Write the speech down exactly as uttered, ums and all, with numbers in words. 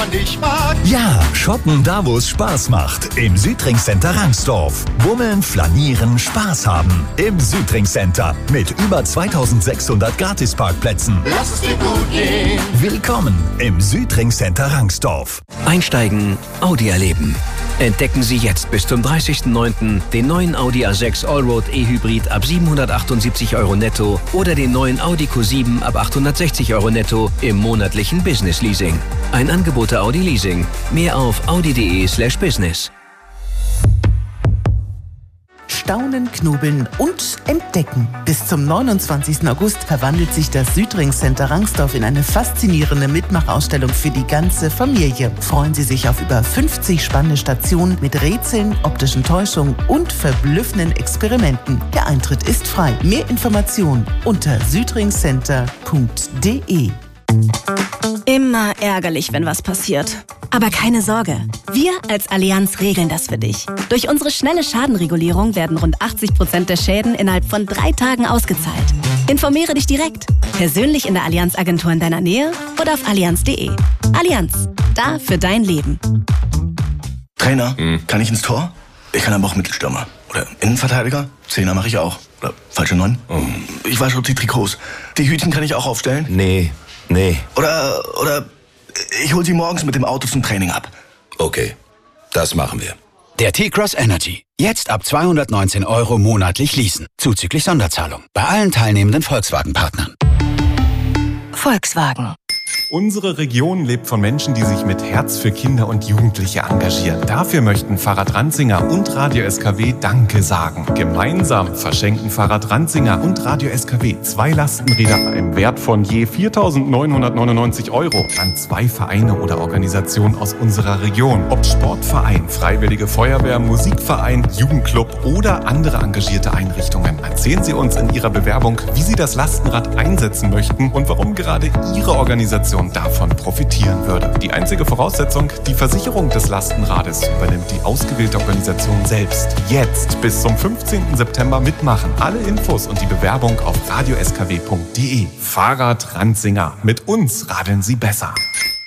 man dich mag. Ja, shoppen da, wo es Spaß macht. Im Südring Center Rangsdorf. Bummeln, flanieren, Spaß haben. Im Südring Center. Mit über zweitausendsechshundert Gratisparkplätzen. Lass es dir gut gehen. Willkommen im Südring Center Rangsdorf. Einsteigen, Audi erleben. Entdecken Sie jetzt bis zum dreißigsten neunten den neuen Audi A sechs Allroad E-Hybrid ab siebenhundertachtundsiebzig Euro netto oder den neuen Audi Q sieben ab achthundertsechzig Euro netto im monatlichen Business Leasing. Ein Angebot der Audi Leasing. Mehr auf audi.de slash business. Staunen, knobeln und entdecken. Bis zum neunundzwanzigsten August verwandelt sich das Südring Center Rangsdorf in eine faszinierende Mitmachausstellung für die ganze Familie. Freuen Sie sich auf über fünfzig spannende Stationen mit Rätseln, optischen Täuschungen und verblüffenden Experimenten. Der Eintritt ist frei. Mehr Informationen unter südringcenter punkt de. Immer ärgerlich, wenn was passiert. Aber keine Sorge, wir als Allianz regeln das für dich. Durch unsere schnelle Schadenregulierung werden rund achtzig Prozent der Schäden innerhalb von drei Tagen ausgezahlt. Informiere dich direkt, persönlich in der Allianz-Agentur in deiner Nähe oder auf allianz punkt de. Allianz, da für dein Leben. Trainer, hm. kann ich ins Tor? Ich kann aber auch Mittelstürmer. Oder Innenverteidiger? Zehner mache ich auch. Oder falsche Neun? Oh. Ich wasche die Trikots. Die Hütchen kann ich auch aufstellen? Nee, nee. Oder, oder... ich hol sie morgens mit dem Auto zum Training ab. Okay, das machen wir. Der T-Cross Energy. Jetzt ab zweihundertneunzehn Euro monatlich leasen. Zuzüglich Sonderzahlung. Bei allen teilnehmenden Volkswagen-Partnern. Volkswagen. Unsere Region lebt von Menschen, die sich mit Herz für Kinder und Jugendliche engagieren. Dafür möchten Fahrrad Ranzinger und Radio S K W Danke sagen. Gemeinsam verschenken Fahrrad Ranzinger und Radio S K W zwei Lastenräder im Wert von je viertausendneunhundertneunundneunzig Euro an zwei Vereine oder Organisationen aus unserer Region. Ob Sportverein, Freiwillige Feuerwehr, Musikverein, Jugendclub oder andere engagierte Einrichtungen. Erzählen Sie uns in Ihrer Bewerbung, wie Sie das Lastenrad einsetzen möchten und warum gerade Ihre Organisation davon profitieren würde. Die einzige Voraussetzung, die Versicherung des Lastenrades übernimmt die ausgewählte Organisation selbst. Jetzt bis zum fünfzehnten September mitmachen. Alle Infos und die Bewerbung auf radio s k w punkt de. Fahrrad Ranzinger. Mit uns radeln Sie besser.